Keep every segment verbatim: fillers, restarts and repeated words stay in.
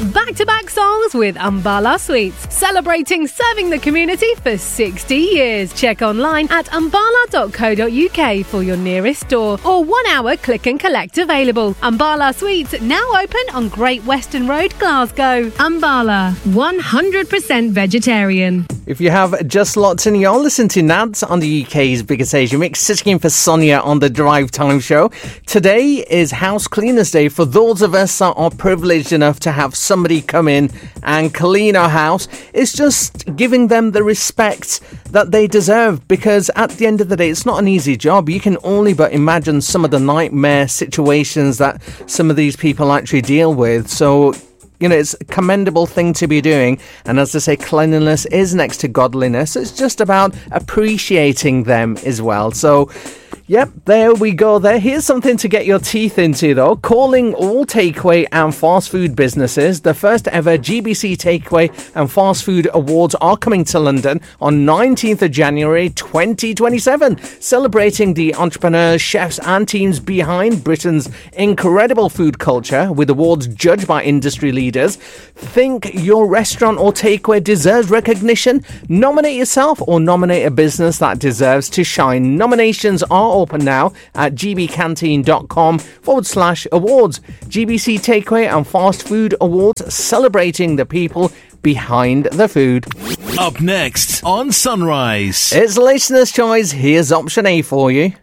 Back-to-back songs with Ambala Sweets, celebrating serving the community for sixty years. Check online at ambala dot co dot uk for your nearest store or one-hour click and collect available. Ambala Sweets now open on Great Western Road, Glasgow. Ambala, one hundred percent vegetarian. If you have just locked in, you're listening to Nads on the U K's biggest Asia mix, sitting in for Sonia on the Drive Time Show. Today is House Cleaners Day for those of us that are privileged enough to have somebody come in and clean our house. It's just giving them the respect that they deserve, because at the end of the day, it's not an easy job. You can only but imagine some of the nightmare situations that some of these people actually deal with. So, you know, it's a commendable thing to be doing. And as I say, cleanliness is next to godliness. It's just about appreciating them as well. So, yep, there we go there. Here's something to get your teeth into, though. Calling all takeaway and fast food businesses. The first ever G B C Takeaway and Fast Food Awards are coming to London on nineteenth of January twenty twenty-seven, celebrating the entrepreneurs, chefs and teams behind Britain's incredible food culture, with awards judged by industry leaders. Think your restaurant or takeaway deserves recognition? Nominate yourself or nominate a business that deserves to shine. Nominations are open now at gbcanteen.com forward slash awards. G B C Takeaway and Fast Food Awards, celebrating the people behind the food. Up next on Sunrise, it's listener's choice. Here's option A for you.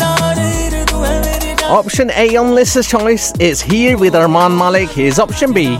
Option A on listener's choice is Here with Arman Malik. Here's option B.